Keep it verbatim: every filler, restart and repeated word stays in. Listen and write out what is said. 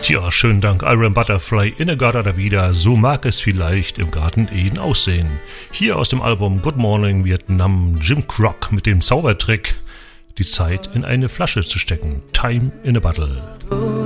Tja, schönen Dank, Iron Butterfly, in a Garden da wieder, so mag es vielleicht im Garten Eden aussehen. Hier aus dem Album Good Morning Vietnam, Jim Croc mit dem Zaubertrick, die Zeit in eine Flasche zu stecken. Time in a Bottle.